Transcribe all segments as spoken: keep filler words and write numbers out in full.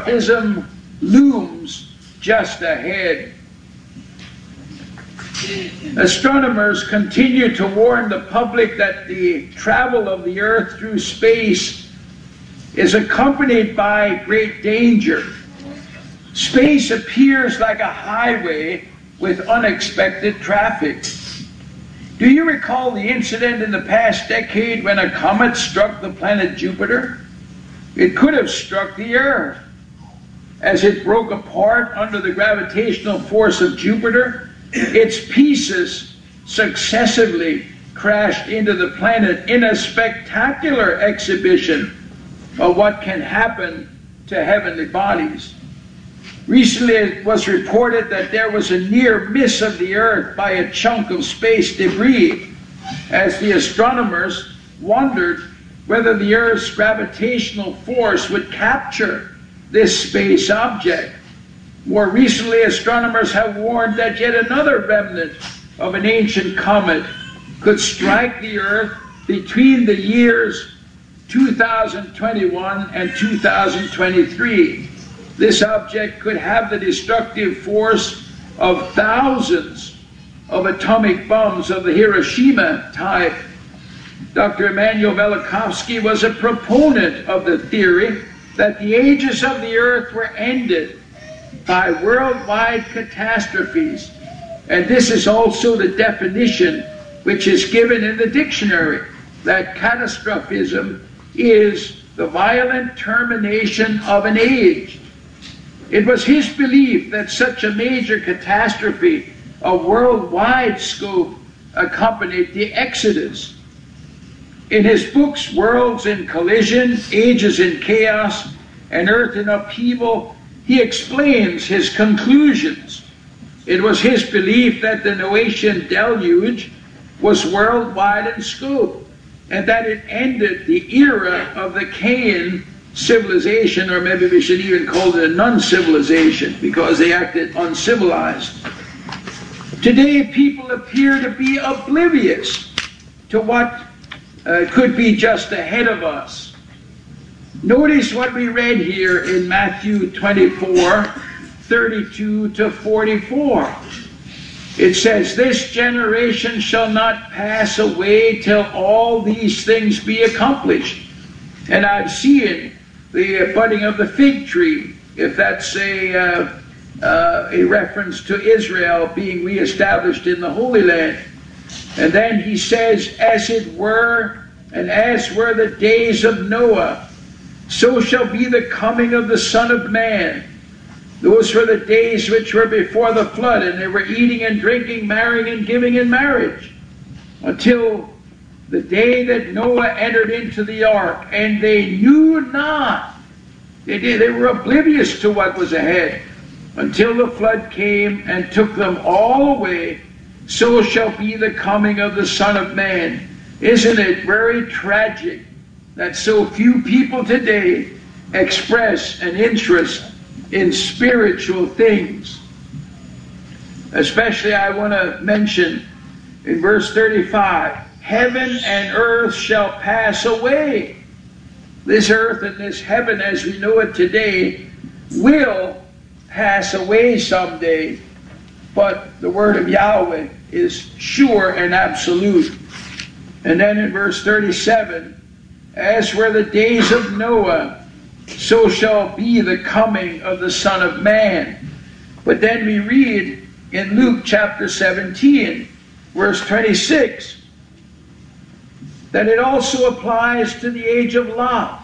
catastrophism looms just ahead. Astronomers continue to warn the public that the travel of the Earth through space is accompanied by great danger. Space appears like a highway with unexpected traffic. Do you recall the incident in the past decade when a comet struck the planet Jupiter? It could have struck the Earth. As it broke apart under the gravitational force of Jupiter, its pieces successively crashed into the planet in a spectacular exhibition of what can happen to heavenly bodies. Recently it was reported that there was a near miss of the Earth by a chunk of space debris as the astronomers wondered whether the Earth's gravitational force would capture this space object. More recently, astronomers have warned that yet another remnant of an ancient comet could strike the Earth between the years two thousand twenty-one and two thousand twenty-three. This object could have the destructive force of thousands of atomic bombs of the Hiroshima type. Doctor Immanuel Velikovsky was a proponent of the theory that the ages of the Earth were ended by worldwide catastrophes, and this is also the definition which is given in the dictionary, that catastrophism is the violent termination of an age. It was his belief that such a major catastrophe of worldwide scope accompanied the Exodus. In his books, Worlds in Collision, Ages in Chaos, and Earth in Upheaval, he explains his conclusions. It was his belief that the Noachian deluge was worldwide in scope, and that it ended the era of the Cain civilization, or maybe we should even call it a non-civilization, because they acted uncivilized. Today, people appear to be oblivious to what uh, could be just ahead of us. Notice what we read here in Matthew twenty-four, thirty-two to forty-four. It says, "This generation shall not pass away till all these things be accomplished." And I've seen the budding of the fig tree, if that's a, uh, uh, a reference to Israel being reestablished in the Holy Land. And then he says, "As it were, and as were the days of Noah, so shall be the coming of the Son of Man. Those were the days which were before the flood, and they were eating and drinking, marrying and giving in marriage, until the day that Noah entered into the ark, and they knew not." They did, they were oblivious to what was ahead, until the flood came and took them all away. So shall be the coming of the Son of Man. Isn't it very tragic that so few people today express an interest in spiritual things? Especially I want to mention in verse thirty-five, "Heaven and earth shall pass away." This earth and this heaven as we know it today will pass away someday, but the word of Yahweh is sure and absolute. And then in verse thirty-seven, "As were the days of Noah, so shall be the coming of the Son of Man." But then we read in Luke chapter seventeen, verse twenty-six, that it also applies to the age of Lot.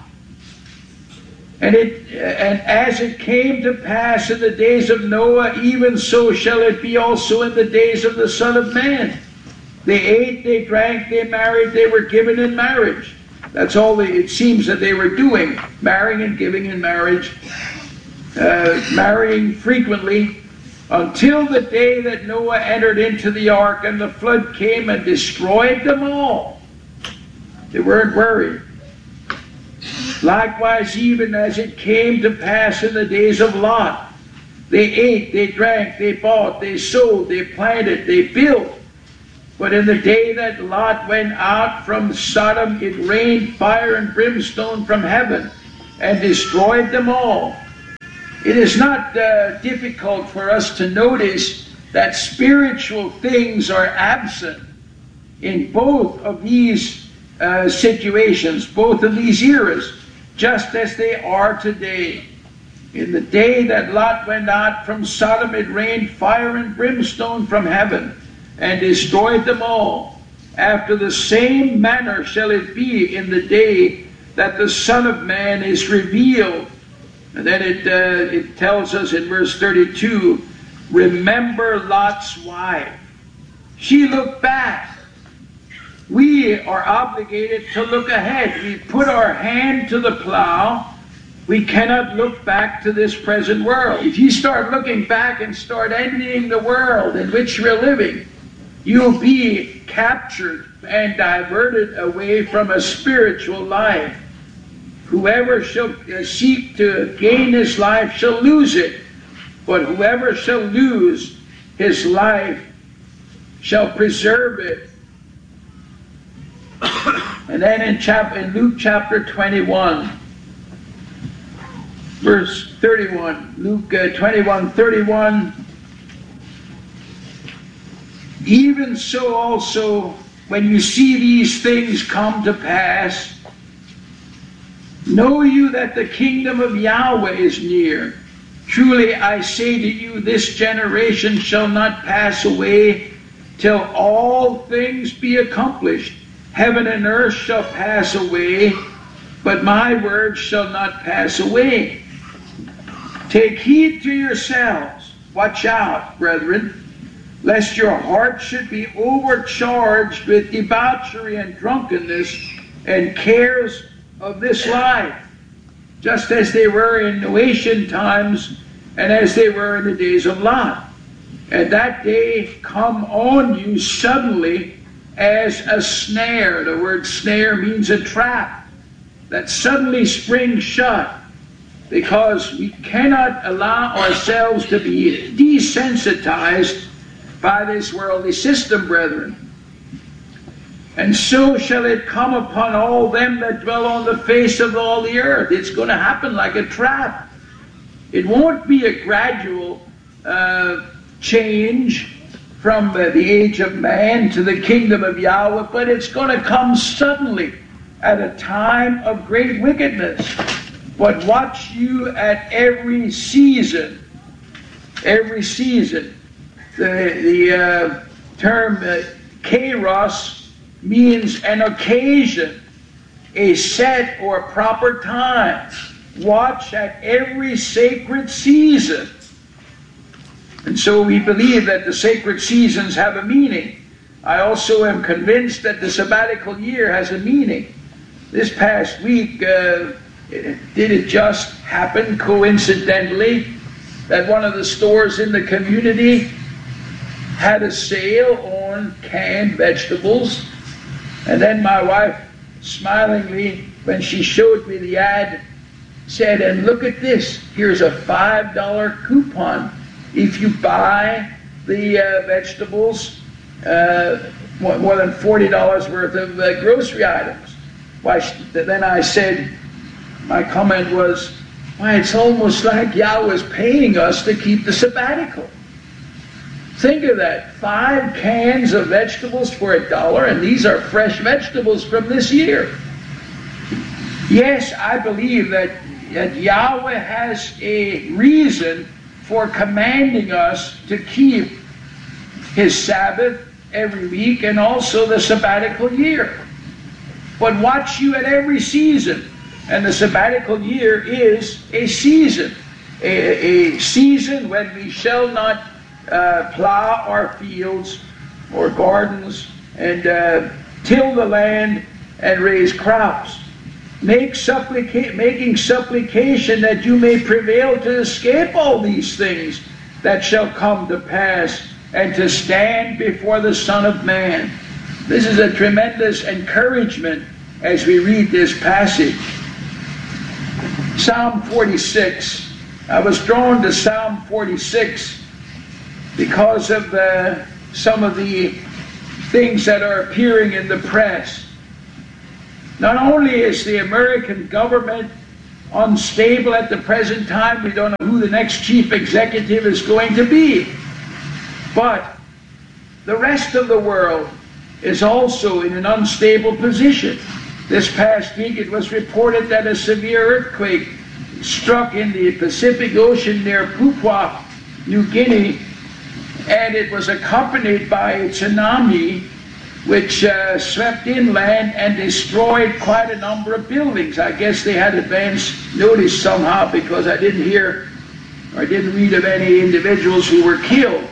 And it and as it came to pass in the days of Noah, even so shall it be also in the days of the Son of Man. They ate, they drank, they married, they were given in marriage. That's all they, it seems that they were doing, marrying and giving in marriage, uh, marrying frequently, until the day that Noah entered into the ark, and the flood came and destroyed them all. They weren't worried. Likewise, even as it came to pass in the days of Lot, they ate, they drank, they bought, they sold, they planted, they built. But in the day that Lot went out from Sodom, it rained fire and brimstone from heaven and destroyed them all. It is not uh, difficult for us to notice that spiritual things are absent in both of these uh, situations, both of these eras, just as they are today. In the day that Lot went out from Sodom, it rained fire and brimstone from heaven, and destroyed them all. After the same manner shall it be in the day that the Son of Man is revealed. And then it, uh, it tells us in verse thirty-two, remember Lot's wife. She looked back. We are obligated to look ahead. We put our hand to the plow. We cannot look back to this present world. If you start looking back and start envying the world in which we're living, you'll be captured and diverted away from a spiritual life. Whoever shall seek to gain his life shall lose it, but whoever shall lose his life shall preserve it. And then in, chap- in Luke chapter twenty-one, verse thirty-one, Luke uh, twenty-one, thirty-one, even so also, when you see these things come to pass, know you that the kingdom of Yahweh is near. Truly I say to you, this generation shall not pass away till all things be accomplished. Heaven and earth shall pass away, but my words shall not pass away. Take heed to yourselves. Watch out, brethren, lest your heart should be overcharged with debauchery and drunkenness and cares of this life, just as they were in Noachian times and as they were in the days of Lot. And that day come on you suddenly as a snare. The word snare means a trap that suddenly springs shut, because we cannot allow ourselves to be desensitized by this worldly system, brethren. And so shall it come upon all them that dwell on the face of all the earth. It's going to happen like a trap. It won't be a gradual uh, change from uh, the age of man to the kingdom of Yahweh, but it's going to come suddenly at a time of great wickedness. But watch you at every season, every season. The, the uh, term uh, kairos means an occasion, a set or proper time. Watch at every sacred season. And so we believe that the sacred seasons have a meaning. I also am convinced that the sabbatical year has a meaning. This past week, uh, did it just happen coincidentally that one of the stores in the community had a sale on canned vegetables? And then my wife, smilingly, when she showed me the ad, said, and look at this, here's a five dollar coupon. If you buy the uh, vegetables, uh, more than forty dollars worth of uh, grocery items. Why? Then I said, my comment was, why, it's almost like Yahweh's paying us to keep the sabbatical. Think of that, five cans of vegetables for a dollar, and these are fresh vegetables from this year. Yes, I believe that, that Yahweh has a reason for commanding us to keep His Sabbath every week and also the sabbatical year. But watch you at every season. And the sabbatical year is a season. A, a season when we shall not uh, plow our fields or gardens and uh, till the land and raise crops. Make supplica- making supplication that you may prevail to escape all these things that shall come to pass, and to stand before the Son of Man. This is a tremendous encouragement as we read this passage. Psalm forty-six. I was drawn to Psalm forty-six because of uh, some of the things that are appearing in the press. Not only is the American government unstable at the present time. We don't know who the next chief executive is going to be. But the rest of the world is also in an unstable position. This past week it was reported that a severe earthquake struck in the Pacific Ocean near Papua New Guinea, and it was accompanied by a tsunami which uh, swept inland and destroyed quite a number of buildings. I guess they had advance notice somehow, because I didn't hear or didn't read of any individuals who were killed.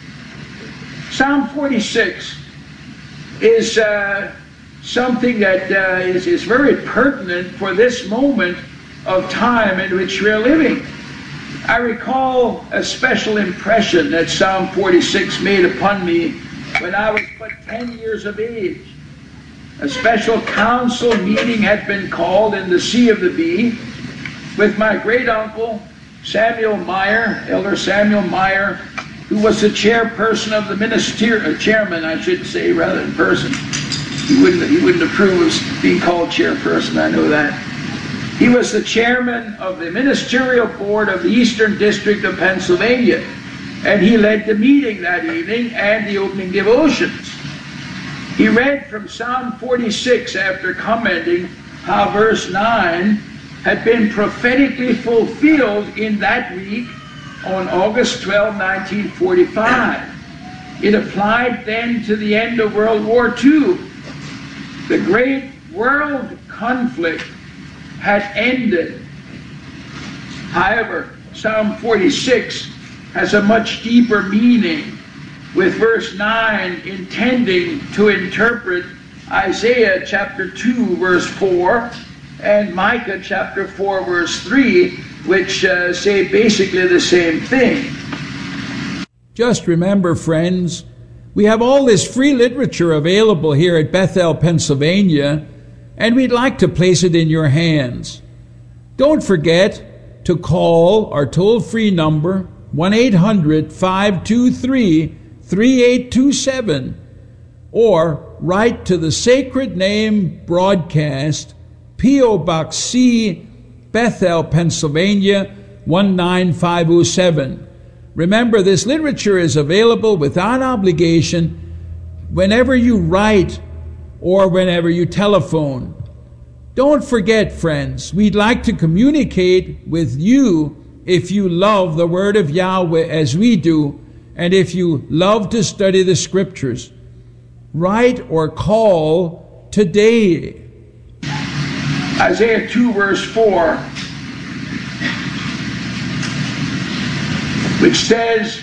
Psalm forty-six is uh, something that uh, is, is very pertinent for this moment of time in which we are living. I recall a special impression that Psalm forty-six made upon me when I was but ten years of age. A special council meeting had been called in the Sea of the Bee with my great uncle Samuel Meyer, Elder Samuel Meyer, who was the chairperson of the minister, uh, chairman, I should say, rather than person. He wouldn't, he wouldn't approve of being called chairperson, I know that. He was the chairman of the ministerial board of the Eastern District of Pennsylvania, and he led the meeting that evening and the opening devotions. He read from Psalm forty-six after commenting how verse nine had been prophetically fulfilled in that week on August twelfth, nineteen forty-five. It applied then to the end of World War Two. The great world conflict had ended. However, Psalm forty-six has a much deeper meaning, with verse nine intending to interpret Isaiah chapter two verse four and Micah chapter four verse three, which uh, say basically the same thing. Just remember, friends, we have all this free literature available here at Bethel, Pennsylvania, and we'd like to place it in your hands. Don't forget to call our toll-free number, one eight hundred, five two three, three eight two seven, or write to the Sacred Name Broadcast, P O. Box C, Bethel, Pennsylvania, one nine five oh seven. Remember, this literature is available without obligation whenever you write or whenever you telephone. Don't forget, friends, we'd like to communicate with you if you love the Word of Yahweh as we do, and if you love to study the Scriptures. Write or call today. Isaiah two verse four, which says,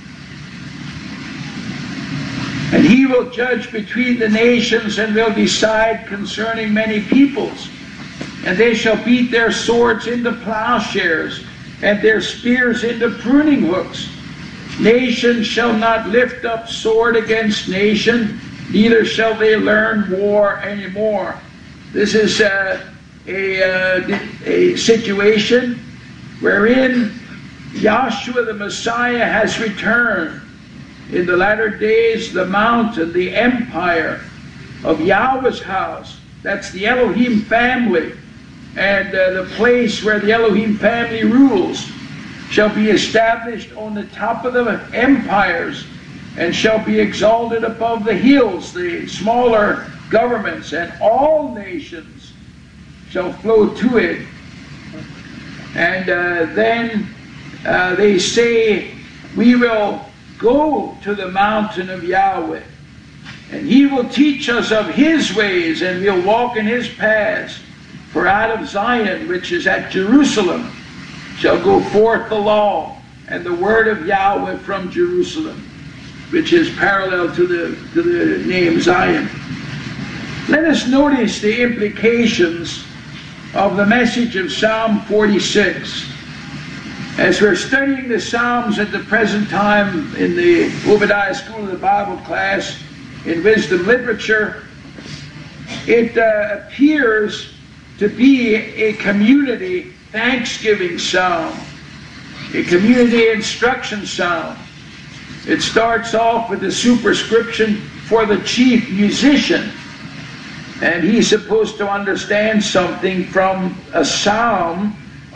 "And he will judge between the nations and will decide concerning many peoples. And they shall beat their swords into plowshares and their spears into pruning hooks. Nation shall not lift up sword against nation, neither shall they learn war anymore." This is uh, a, uh, a situation wherein Yahshua the Messiah has returned. In the latter days, the mountain, the empire of Yahweh's house, that's the Elohim family, and uh, the place where the Elohim family rules, shall be established on the top of the empires, and shall be exalted above the hills, the smaller governments, and all nations shall flow to it. And uh, then uh, they say, "We will go to the mountain of Yahweh, and he will teach us of his ways, and we'll walk in his paths. For out of Zion, which is at Jerusalem, shall go forth the law and the word of Yahweh from Jerusalem," which is parallel to the, to the name Zion. Let us notice the implications of the message of Psalm forty-six. As we're studying the Psalms at the present time in the Obadiah School of the Bible class in Wisdom Literature, it uh, appears to be a community thanksgiving psalm, a community instruction psalm. It starts off with the superscription for the chief musician, and he's supposed to understand something from a psalm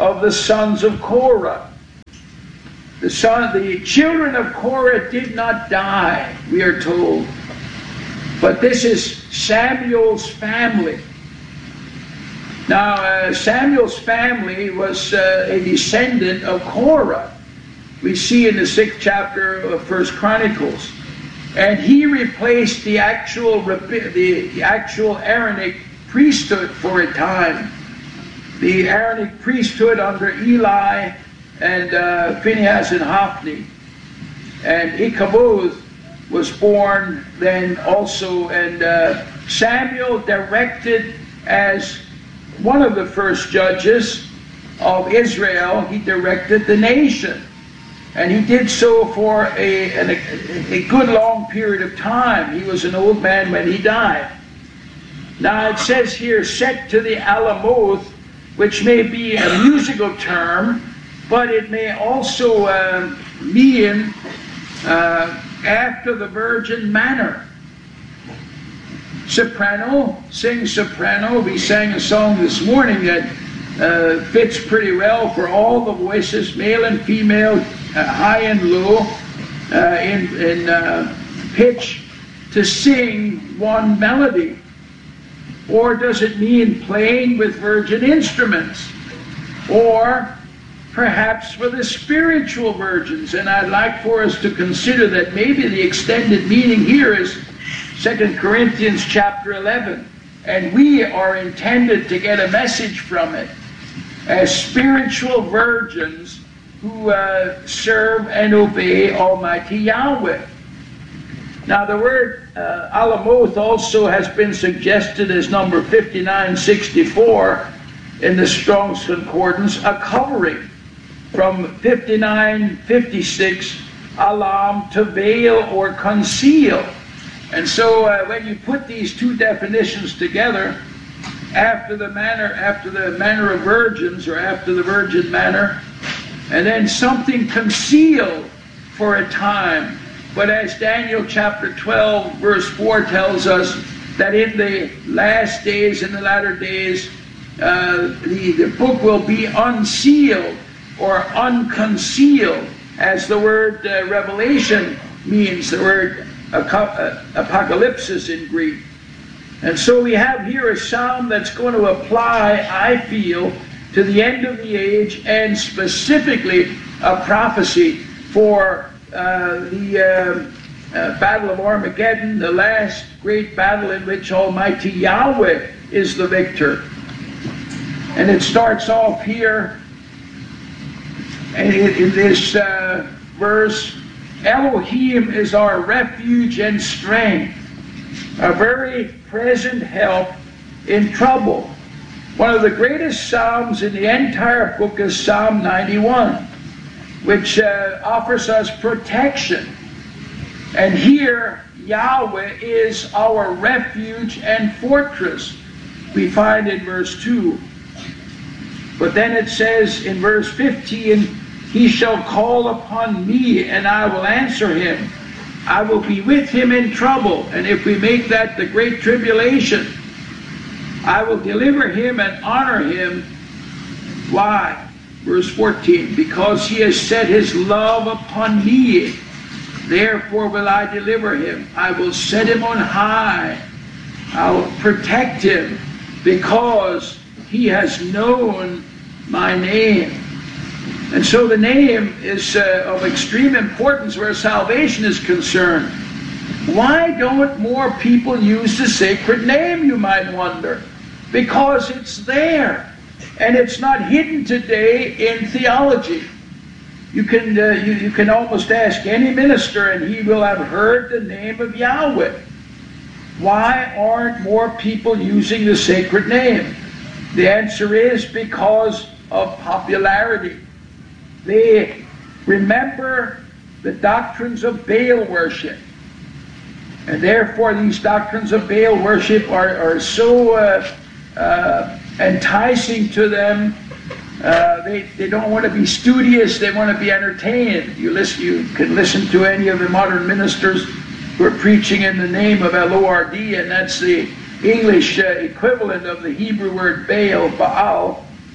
of the sons of Korah. The son, the children of Korah did not die, we are told. But this is Samuel's family. Now, uh, Samuel's family was uh, a descendant of Korah. We see in the sixth chapter of First Chronicles. And he replaced the actual, the actual Aaronic priesthood for a time. The Aaronic priesthood under Eli and uh, Phinehas and Hophni. And Ichabod was born then also, and uh, Samuel directed as one of the first judges of Israel, he directed the nation. And he did so for a, an, a good long period of time. He was an old man when he died. Now it says here, set to the Alamoth, which may be a musical term, but it may also uh, mean uh, after the virgin manner. Soprano, sing soprano. We sang a song this morning that uh, fits pretty well for all the voices, male and female, uh, high and low, uh, in, in uh, pitch, to sing one melody. Or does it mean playing with virgin instruments? Or perhaps for the spiritual virgins? And I'd like for us to consider that maybe the extended meaning here is Second Corinthians chapter eleven. And we are intended to get a message from it as spiritual virgins who uh, serve and obey Almighty Yahweh. Now the word uh, Alamoth also has been suggested as number fifty-nine sixty-four in the Strong's Concordance, a covering from fifty-nine fifty-six, alam, to veil or conceal. And so uh, when you put these two definitions together, after the manner, after the manner of virgins, or after the virgin manner, and then something concealed for a time. But as Daniel chapter twelve verse four tells us, that in the last days, in the latter days, uh, the, the book will be unsealed or unconcealed, as the word uh, revelation means, the word apocalypsis in Greek. And so we have here a psalm that's going to apply, I feel, to the end of the age, and specifically a prophecy for uh, the uh, uh, Battle of Armageddon, the last great battle in which Almighty Yahweh is the victor. And it starts off here in, in this uh, verse, Elohim is our refuge and strength, a very present help in trouble. One of the greatest psalms in the entire book is Psalm ninety-one, which uh, offers us protection. And here, Yahweh is our refuge and fortress, we find in verse two. But then it says in verse fifteen, he shall call upon me, and I will answer him. I will be with him in trouble. And if we make that the great tribulation, I will deliver him and honor him. Why? Verse fourteen, because he has set his love upon me, therefore will I deliver him. I will set him on high. I will protect him, because he has known my name. And so the name is uh, of extreme importance where salvation is concerned. Why don't more people use the sacred name, you might wonder? Because it's there, and it's not hidden today in theology. You can, uh, you, you can almost ask any minister, and he will have heard the name of Yahweh. Why aren't more people using the sacred name? The answer is because of popularity. They remember the doctrines of Baal worship. And therefore these doctrines of Baal worship are, are so uh, uh, enticing to them. Uh, they, they don't want to be studious, they want to be entertained. You, listen, you can listen to any of the modern ministers who are preaching in the name of L O R D, and that's the English uh, equivalent of the Hebrew word Baal, Baal.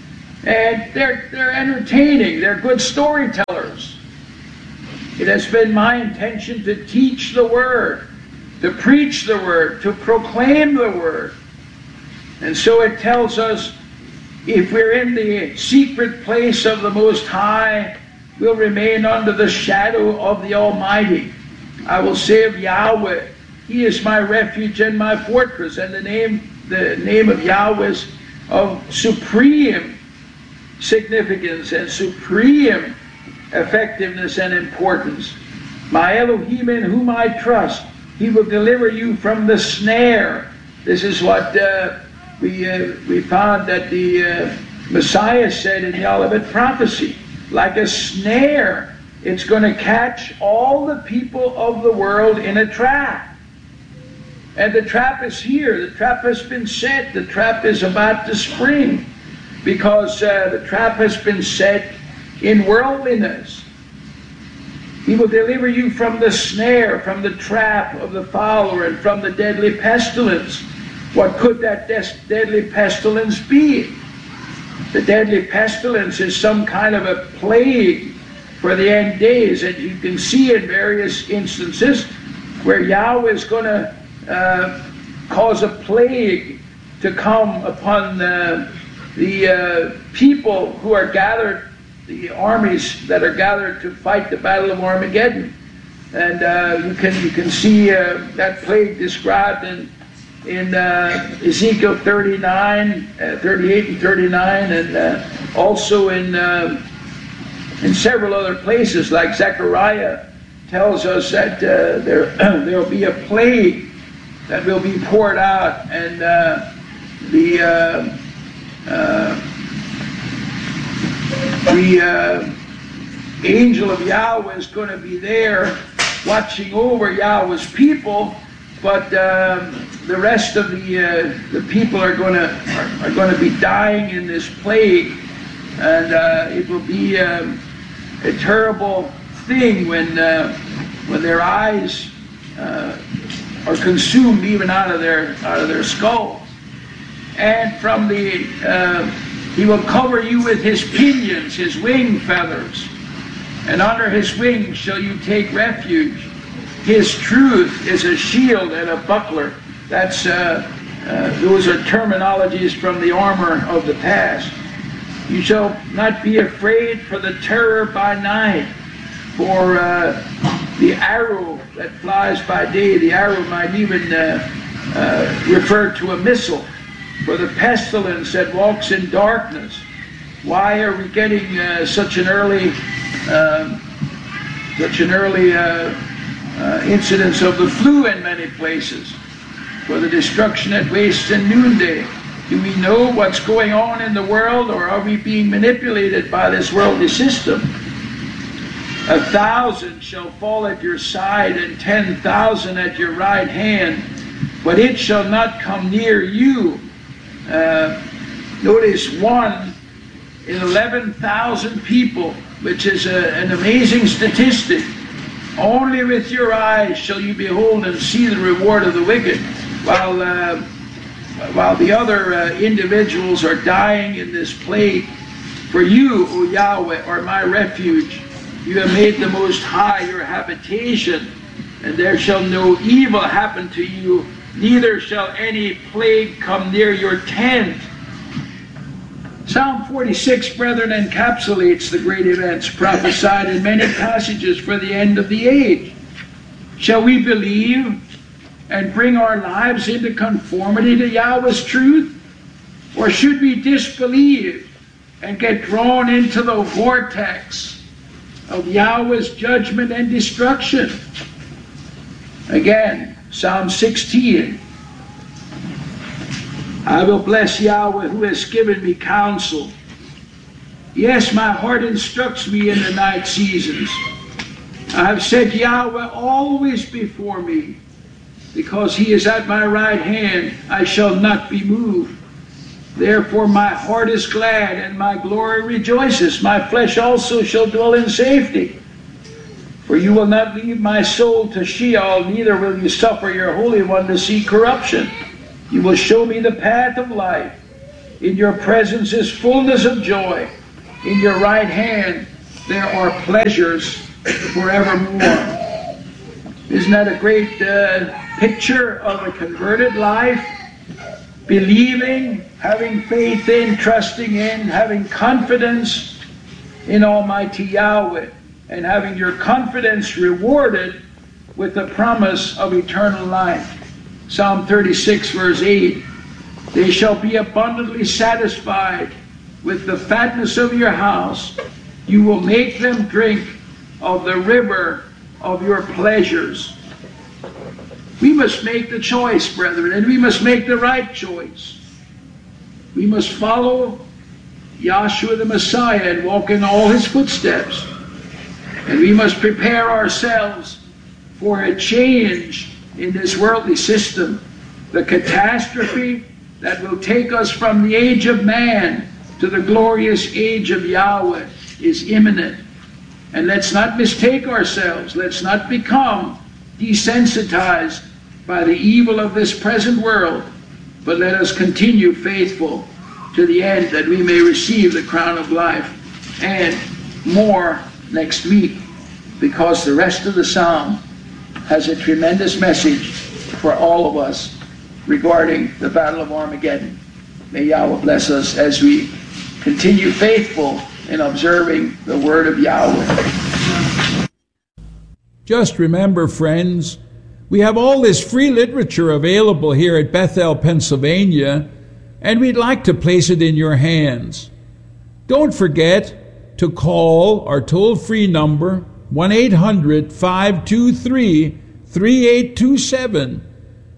And they're, they're entertaining. They're good storytellers. It has been my intention to teach the Word, to preach the Word, to proclaim the Word. And so it tells us, if we're in the secret place of the Most High, we'll remain under the shadow of the Almighty. I will say of Yahweh, He is my refuge and my fortress. And the name, the name of Yahweh is of supreme significance and supreme effectiveness and importance. My Elohim, in whom I trust, He will deliver you from the snare. This is what uh, we uh, we found that the uh, Messiah said in the Olivet prophecy. Like a snare, it's going to catch all the people of the world in a trap. And the trap is here. The trap has been set. The trap is about to spring. Because uh, the trap has been set in worldliness. He will deliver you from the snare, from the trap of the fowler, and from the deadly pestilence. What could that deadly pestilence be? The deadly pestilence is some kind of a plague for the end days. And you can see in various instances where Yahweh is going to uh, cause a plague to come upon the The uh, people who are gathered, the armies that are gathered to fight the battle of Armageddon. And uh, you can you can see uh, that plague described in in uh, Ezekiel thirty-nine, uh, thirty-eight and thirty-nine, and uh, also in uh, in several other places, like Zechariah tells us that uh, there there will be a plague that will be poured out, and uh, the uh, Uh, the uh, angel of Yahweh is going to be there watching over Yahweh's people, but uh, the rest of the uh, the people are going to are, are going to be dying in this plague, and uh, it will be um, a terrible thing when uh, when their eyes uh, are consumed even out of their out of their skulls. And from the, uh, He will cover you with His pinions, His wing feathers. And under His wings shall you take refuge. His truth is a shield and a buckler. That's, uh, uh, those are terminologies from the armor of the past. You shall not be afraid for the terror by night, for uh, the arrow that flies by day. The arrow might even uh, uh, refer to a missile. For the pestilence that walks in darkness. Why are we getting uh, such an early, uh, such an early uh, uh, incidence of the flu in many places? For the destruction that wastes in noonday. Do we know what's going on in the world, or are we being manipulated by this worldly system? A thousand shall fall at your side, and ten thousand at your right hand, but it shall not come near you. Uh, notice one in eleven thousand people, which is a, an amazing statistic. Only with your eyes shall you behold and see the reward of the wicked, while uh, while the other uh, individuals are dying in this plague. For you, O Yahweh, are my refuge. You have made the Most High your habitation, and there shall no evil happen to you, neither shall any plague come near your tent. Psalm forty-six, brethren, encapsulates the great events prophesied in many passages for the end of the age. Shall we believe and bring our lives into conformity to Yahweh's truth? Or should we disbelieve and get drawn into the vortex of Yahweh's judgment and destruction? Again, Psalm sixteen. I will bless Yahweh who has given me counsel. Yes, my heart instructs me in the night seasons. I have set Yahweh always before me. Because he is at my right hand, I shall not be moved. Therefore my heart is glad, and my glory rejoices. My flesh also shall dwell in safety. For you will not leave my soul to Sheol, neither will you suffer your Holy One to see corruption. You will show me the path of life. In your presence is fullness of joy. In your right hand there are pleasures forevermore. Isn't that a great uh, picture of a converted life? Believing, having faith in, trusting in, having confidence in Almighty Yahweh, and having your confidence rewarded with the promise of eternal life. Psalm thirty-six, verse eight, they shall be abundantly satisfied with the fatness of your house. You will make them drink of the river of your pleasures. We must make the choice, brethren, and we must make the right choice. We must follow Yahshua the Messiah and walk in all his footsteps. And we must prepare ourselves for a change in this worldly system. The catastrophe that will take us from the age of man to the glorious age of Yahweh is imminent. And let's not mistake ourselves. Let's not become desensitized by the evil of this present world, but let us continue faithful to the end, that we may receive the crown of life and more next week, because the rest of the psalm has a tremendous message for all of us regarding the Battle of Armageddon. May Yahweh bless us as we continue faithful in observing the word of Yahweh. Just remember, friends, we have all this free literature available here at Bethel, Pennsylvania, and we'd like to place it in your hands. Don't forget to call our toll-free number, one eight hundred, five two three, three eight two seven,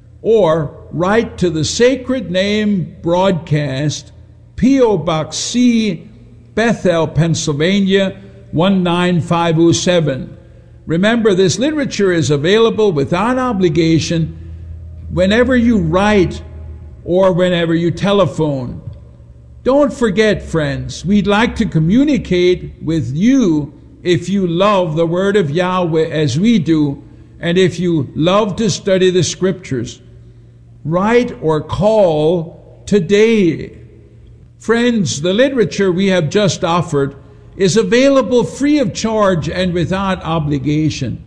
or write to the Sacred Name Broadcast, P O. Box C, Bethel, Pennsylvania, one nine five oh seven. Remember, this literature is available without obligation whenever you write or whenever you telephone. Don't forget, friends, we'd like to communicate with you if you love the Word of Yahweh as we do, and if you love to study the Scriptures. Write or call today. Friends, the literature we have just offered is available free of charge and without obligation.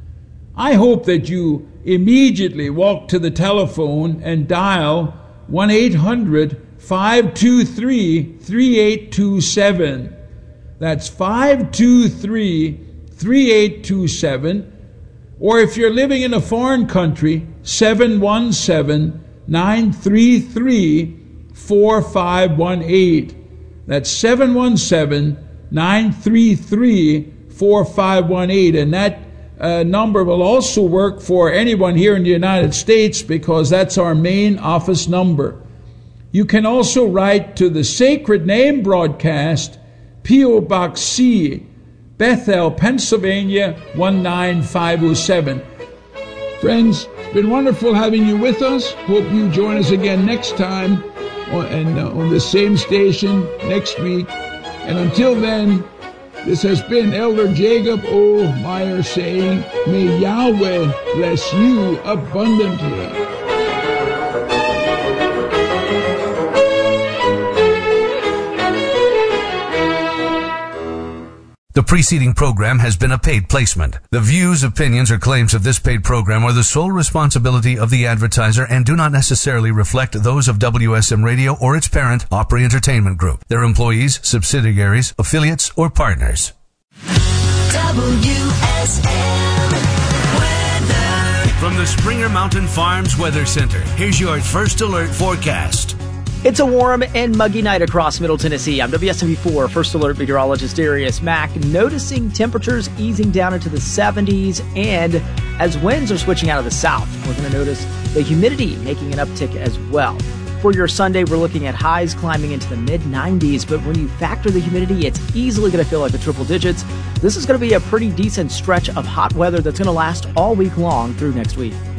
I hope that you immediately walk to the telephone and dial one eight hundred, five two three, three eight two seven. That's five two three, three eight two seven. Or if you're living in a foreign country, seven one seven, nine three three, four five one eight. That's seven one seven, nine three three, four five one eight. And that uh, number will also work for anyone here in the United States, because that's our main office number. You can also write to the Sacred Name Broadcast, P O. Box C, Bethel, Pennsylvania, one nine five oh seven. Friends, it's been wonderful having you with us. Hope you join us again next time on, and, uh, on the same station next week. And until then, this has been Elder Jacob O. Meyer saying, may Yahweh bless you abundantly. The preceding program has been a paid placement. The views, opinions, or claims of this paid program are the sole responsibility of the advertiser and do not necessarily reflect those of W S M Radio or its parent, Opry Entertainment Group, their employees, subsidiaries, affiliates, or partners. W S M Weather. From the Springer Mountain Farms Weather Center, here's your first alert forecast. It's a warm and muggy night across Middle Tennessee. I'm W S M V four First Alert Meteorologist Darius Mack, noticing temperatures easing down into the seventies, and as winds are switching out of the south, we're going to notice the humidity making an uptick as well. For your Sunday, we're looking at highs climbing into the mid nineties, but when you factor the humidity, it's easily going to feel like the triple digits. This is going to be a pretty decent stretch of hot weather that's going to last all week long through next week.